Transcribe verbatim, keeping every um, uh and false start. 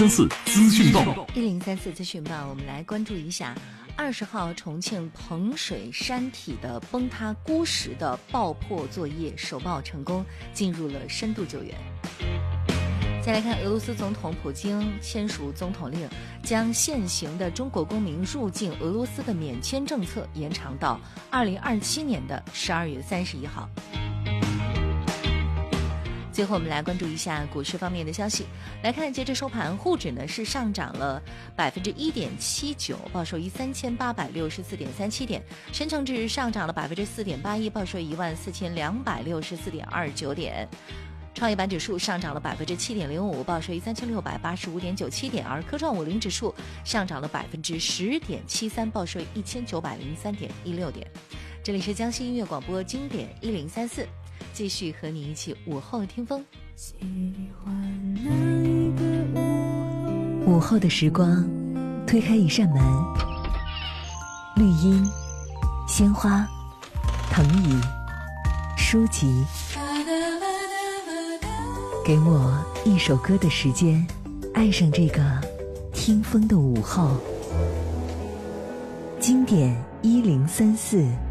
三四资讯报， 一零三四资讯报，我们来关注一下二十号重庆彭水山体的崩塌孤石的爆破作业首爆成功，进入了深度救援。再来看俄罗斯总统普京签署总统令，将现行的中国公民入境俄罗斯的免签政策延长到二零二七年的十二月三十一号。最后我们来关注一下股市方面的消息。来看截至收盘，沪指呢是上涨了百分之一点七九，报收于三千八百六十四点三七点；深成指上涨了百分之四点八一，报收一万四千两百六十四点二九点；创业板指数上涨了百分之七点零五，报收于三千六百八十五点九七点；而科创五零指数上涨了百分之十点七三，报收于一千九百零三点一六点。这里是江西音乐广播经典一零三四。继续和你一起午后听风。喜欢那一个午后，午后的时光，推开一扇门，绿荫、鲜花、藤椅、书籍，给我一首歌的时间，爱上这个听风的午后。经典一零三四。